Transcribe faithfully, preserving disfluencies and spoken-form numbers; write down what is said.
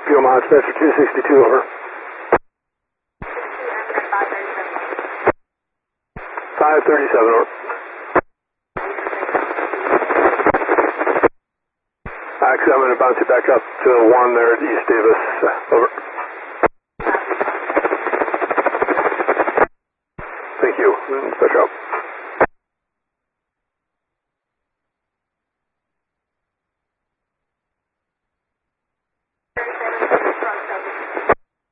P O Mod, Spencer two sixty-two, over. five thirty-seven, over. Actually, I'm going to bounce you back up to one there at East Davis, over.